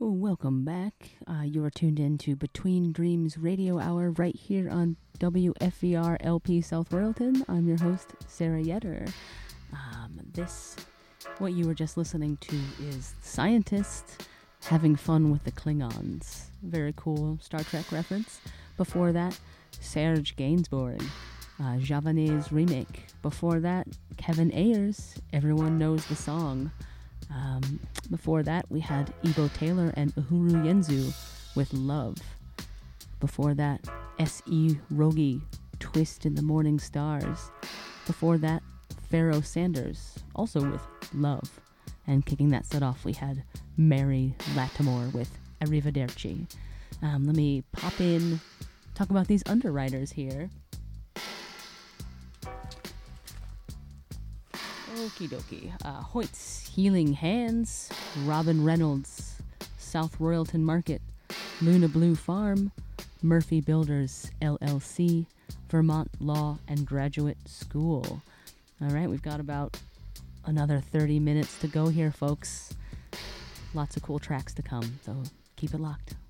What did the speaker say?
Welcome back. You are tuned in to Between Dreams Radio Hour right here on WFER LP South Royalton. I'm your host, Sarah Yetter. What you were just listening to is Scientists Having Fun with the Klingons. Very cool Star Trek reference. Before that, Serge Gainsbourg, Javanese remake. Before that, Kevin Ayers, Everyone Knows the Song. Before that, we had Ebo Taylor and Uhuru Yenzu with Love. Before that, S.E. Rogi, Twist in the Morning Stars. Before that, Pharoah Sanders, also with Love. And kicking that set off, we had Mary Latimore with Arrivederci. Let me pop in, talk about these underwriters here. Okie dokie. Hoyt's Healing Hands, Robin Reynolds, South Royalton Market, Luna Blue Farm, Murphy Builders LLC, Vermont Law and Graduate School. All right, we've got about another 30 minutes to go here, folks. Lots of cool tracks to come, so keep it locked.